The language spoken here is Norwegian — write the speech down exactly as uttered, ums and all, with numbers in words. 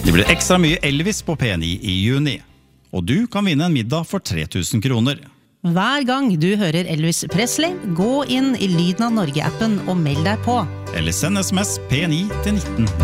Det blir ekstra mye Elvis på P ni i juni. Og du kan vinne en middag for tre tusen kroner. Hver gang du hører Elvis Presley, gå inn i Lyden av Norge-appen og meld deg på. Eller send sms P ni til nitten